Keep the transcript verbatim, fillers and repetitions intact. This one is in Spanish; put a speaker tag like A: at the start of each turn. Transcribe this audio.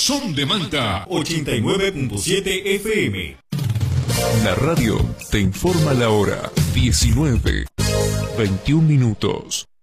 A: Son de Manta ochenta y nueve punto siete F M.
B: La radio te informa la hora. diecinueve, veintiún minutos.